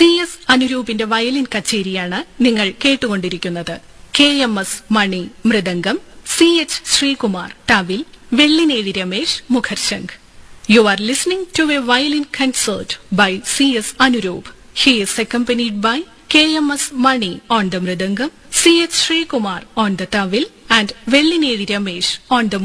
CS അനുരൂപിന്റെ violin കച്ചേരിയാണ് നിങ്ങൾ കേട്ടുകൊണ്ടിരിക്കുന്നത്. KMS money mridangam, CH Sreekumar thavil, Vellinezhi Ramesh മുഖർശംഖ്. You are listening to a violin concert by CS Anuroop. He is accompanied by KMS Mani on the mridangam, CH Srikumar on the tawil, and Vellineri Ramesh on the